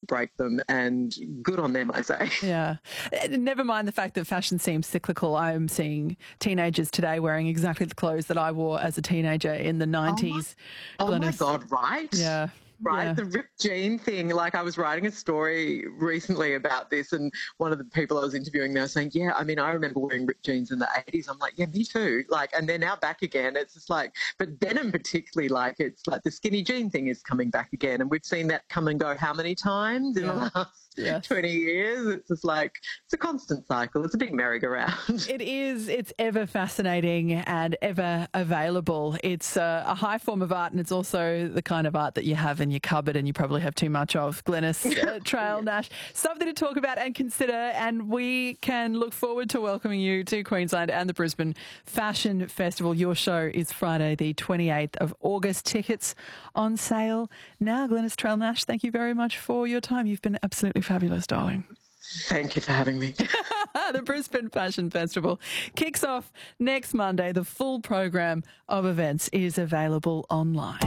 break them, and good on them, I say. Yeah. Never mind the fact that fashion seems cyclical. I'm seeing teenagers today wearing exactly the clothes that I wore as a teenager in the 90s. Oh my God, right? Yeah. Right, Yeah. the ripped jean thing. Like, I was writing a story recently about this, and one of the people I was interviewing, they were saying, yeah, I mean, I remember wearing ripped jeans in the 80s. I'm like, yeah, me too. Like, and they're now back again. It's just like, but denim particularly, like, it's like the skinny jean thing is coming back again. And we've seen that come and go how many times in the last 20 years? It's just like, it's a constant cycle. It's a big merry-go-round. It is. It's ever fascinating and ever available. It's a high form of art, and it's also the kind of art that you have in your cupboard and you probably have too much of. Glynis Trail Nash, something to talk about and consider, and we can look forward to welcoming you to Queensland and the Brisbane Fashion Festival. Your show is Friday the 28th of August. Tickets on sale now. Glynis Trail Nash, thank you very much for your time. You've been absolutely fabulous, darling. Thank you for having me. The Brisbane Fashion Festival kicks off next Monday. The full program of events is available online.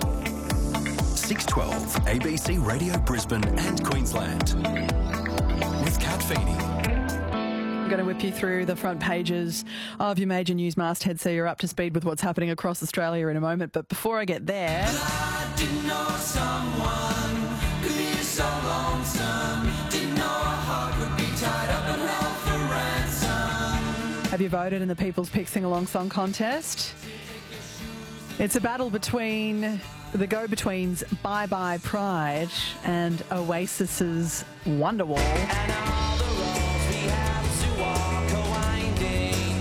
612 ABC Radio Brisbane and Queensland with Kat Feeney. I'm going to whip you through the front pages of your major news mastheads so you're up to speed with what's happening across Australia in a moment. But before I get there... I didn't know someone could be so lonesome. Didn't know a heart would be tied up and held for ransom. Have you voted in the People's Pick Sing-Along Song Contest? It's a battle between the go-betweens Bye Bye Pride and Oasis's Wonderwall. And all the roads we have to walk are winding,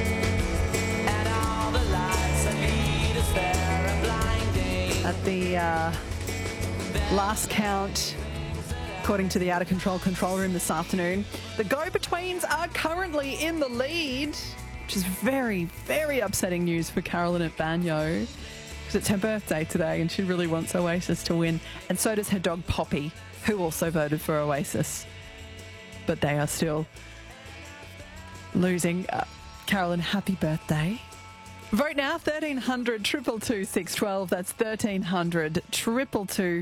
and all the lights that lead us there are blinding. At the last count, according to the Out of Control control room this afternoon, the go-betweens are currently in the lead, which is very, very upsetting news for Carolyn at Banyo. It's her birthday today and she really wants Oasis to win, and so does her dog Poppy, who also voted for Oasis, but they are still losing. Carolyn, happy birthday. Vote now, 1300 222 612. That's 1300 222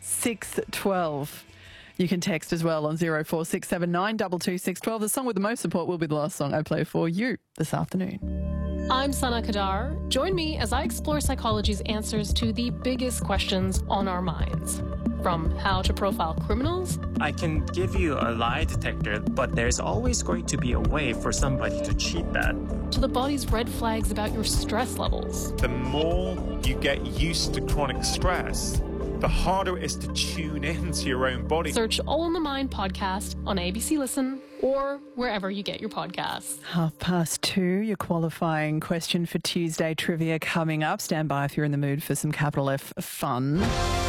612. You can text as well on 0467 222 612. The song with the most support will be the last song I play for you this afternoon. I'm Sana Kadar. Join me as I explore psychology's answers to the biggest questions on our minds. From how to profile criminals. I can give you a lie detector, but there's always going to be a way for somebody to cheat that. To the body's red flags about your stress levels. The more you get used to chronic stress, the harder it is to tune into your own body. Search All in the Mind podcast on ABC Listen or wherever you get your podcasts. 2:30, your qualifying question for Tuesday trivia coming up. Stand by if you're in the mood for some capital F fun.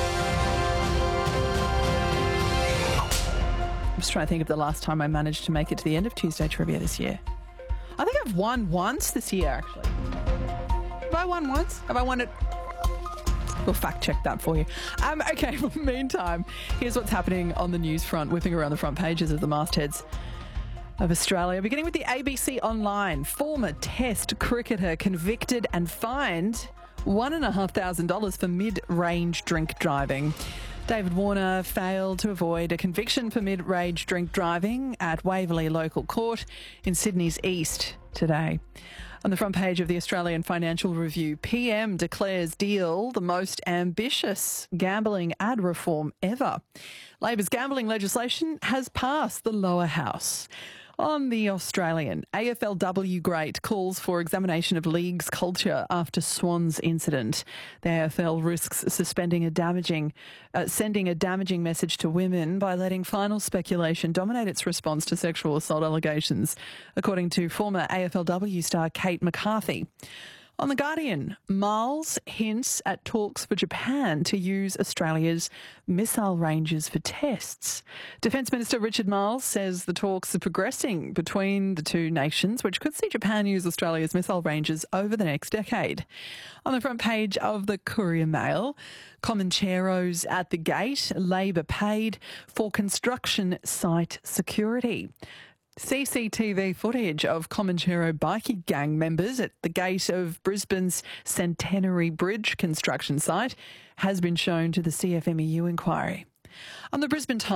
I'm just trying to think of the last time I managed to make it to the end of Tuesday trivia this year. I think I've won once this year, actually. Have I won once? Have I won it? We'll fact check that for you. Okay, well, meantime, here's what's happening on the news front, whipping around the front pages of the mastheads of Australia. Beginning with the ABC Online, former Test cricketer convicted and fined $1,500 for mid-range drink driving. David Warner failed to avoid a conviction for mid-range drink driving at Waverley Local Court in Sydney's East today. On the front page of the Australian Financial Review, PM declares deal the most ambitious gambling ad reform ever. Labor's gambling legislation has passed the lower house. On the Australian, AFLW great calls for examination of league's culture after Swans incident. The AFL risks sending a damaging message to women by letting final speculation dominate its response to sexual assault allegations, according to former AFLW star Kate McCarthy. On The Guardian, Miles hints at talks for Japan to use Australia's missile ranges for tests. Defence Minister Richard Miles says the talks are progressing between the two nations, which could see Japan use Australia's missile ranges over the next decade. On the front page of the Courier Mail, Comancheros at the gate, Labor paid for construction site security. CCTV footage of Comanchero bikie gang members at the gate of Brisbane's Centenary Bridge construction site has been shown to the CFMEU inquiry. On the Brisbane Times,